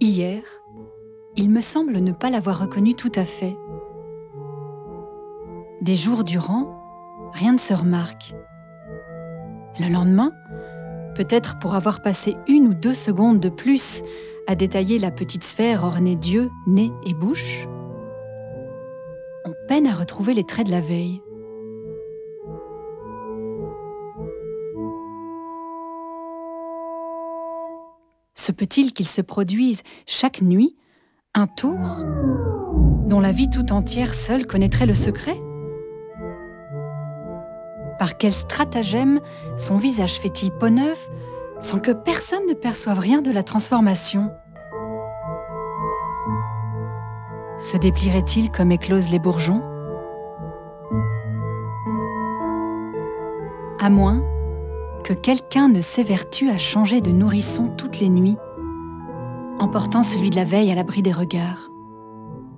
Hier, il me semble ne pas l'avoir reconnu tout à fait. Des jours durant, rien ne se remarque. Le lendemain, peut-être pour avoir passé 1 ou 2 secondes de plus à détailler la petite sphère ornée d'yeux, nez et bouche, on peine à retrouver les traits de la veille. Se peut-il qu'il se produise chaque nuit un tour dont la vie tout entière seule connaîtrait le secret ? Par quel stratagème son visage fait-il peau neuve sans que personne ne perçoive rien de la transformation ? Se déplierait-il comme éclosent les bourgeons ? À moins que quelqu'un ne s'évertue à changer de nourrisson toutes les nuits, emportant celui de la veille à l'abri des regards.